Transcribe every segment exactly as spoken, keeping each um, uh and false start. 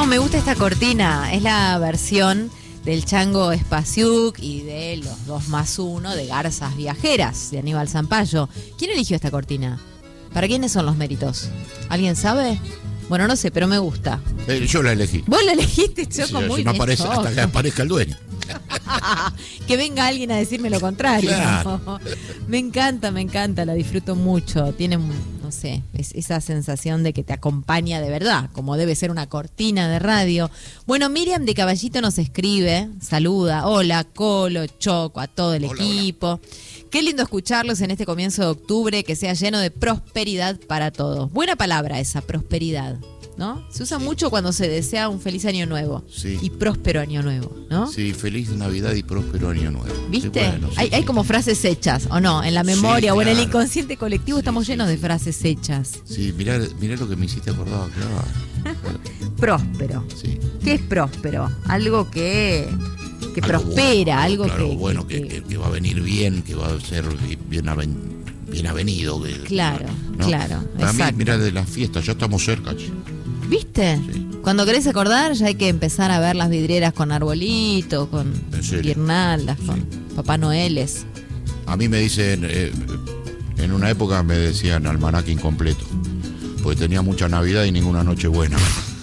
¿Cómo me gusta esta cortina? Es la versión del Chango Espasiuk y de Los Dos Más Uno de Garzas Viajeras, de Aníbal Zampayo. ¿Quién eligió esta cortina? ¿Para quiénes son los méritos? ¿Alguien sabe? Bueno, no sé, pero me gusta. Eh, yo la elegí. ¿Vos la elegiste, Choco? Sí, muy si no bien, aparece, Choco. hasta que aparezca el dueño. Que venga alguien a decirme lo contrario. Claro. Me encanta, me encanta, la disfruto mucho. Tiene, no sé, es, esa sensación de que te acompaña de verdad, como debe ser una cortina de radio. Bueno, Miriam de Caballito nos escribe, saluda, hola, Colo, Choco, a todo el Hola, equipo. Hola. Qué lindo escucharlos en este comienzo de octubre, que sea lleno de prosperidad para todos. Buena palabra esa, prosperidad, ¿no? Se usa sí. mucho cuando se desea un feliz año nuevo. Sí. Y próspero año nuevo, ¿no? Sí, feliz Navidad y próspero año nuevo. ¿Viste? Sí, bueno, sí, hay, sí. hay como frases hechas, ¿o no? En la memoria sí, o en claro. el inconsciente colectivo sí, estamos sí, llenos sí. de frases hechas. Sí, mirá, mirá lo que me hiciste acordar, claro. Próspero. Sí. ¿Qué es próspero? Algo que... que algo prospera, bueno, algo claro, que, bueno, que, que, que va a venir bien, que va a ser bien, aven, bien avenido. Que, claro, ¿no? claro. A mí, exacto. mirá, de las fiestas, ya estamos cerca. Che. ¿Viste? Sí. Cuando querés acordar, ya hay que empezar a ver las vidrieras con arbolitos, con guirnaldas, sí. con Papá Noeles. A mí me dicen, eh, en una época me decían almanaque incompleto, porque tenía mucha Navidad y ninguna noche buena.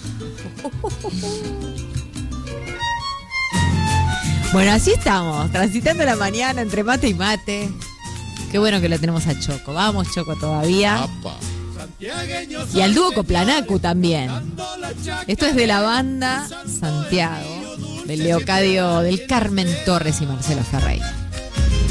Bueno, así estamos, transitando la mañana entre mate y mate. Qué bueno que lo tenemos a Choco. Vamos, Choco, todavía. Apa. Y al dúo Coplanacu también. Esto es de la banda Santiago, del Leocadio, del Carmen Torres y Marcelo Ferreira.